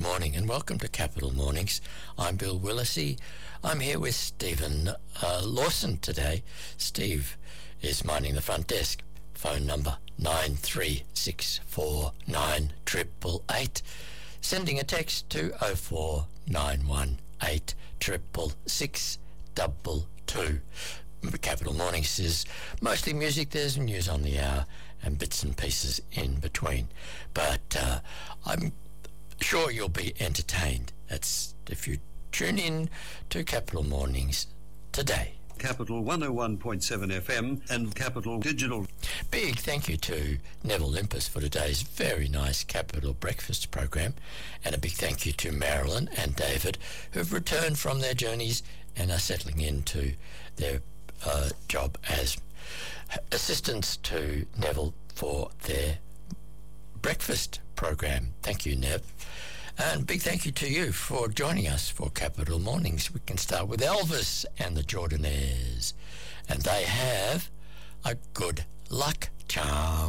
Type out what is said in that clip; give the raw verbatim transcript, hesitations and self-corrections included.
morning and welcome to Capital Mornings. I'm Bill Willisey. I'm here with Stephen uh, Lawson today. Steve is minding the front desk. Phone number nine three six four nine eight eight eight. Sending a text to oh four nine one eight triple six double two. Capital Mornings is mostly music. There's news on the hour and bits and pieces in between. But uh, I'm sure you'll be entertained. That's if you tune in to Capital Mornings today. Capital one oh one point seven F M and Capital Digital. Big thank you to Neville Limpus for today's very nice Capital Breakfast program, and a big thank you to Marilyn and David, who've returned from their journeys and are settling into their uh, job as assistants to Neville for their breakfast program. Thank you, Nev. And big thank you to you for joining us for Capital Mornings. We can start with Elvis and the Jordanaires, and they have a good luck charm.